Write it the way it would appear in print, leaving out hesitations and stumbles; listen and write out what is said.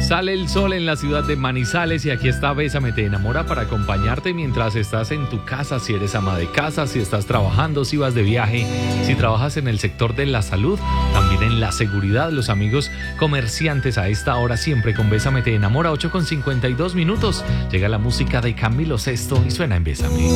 Sale el sol en la ciudad de Manizales y aquí está Bésame Te Enamora para acompañarte mientras estás en tu casa, si eres ama de casa, si estás trabajando, si vas de viaje, si trabajas en el sector de la salud, también en la seguridad, los amigos comerciantes a esta hora siempre con Bésame Te Enamora, 8:52 minutos. Llega la música de Camilo Sesto y suena en Bésame.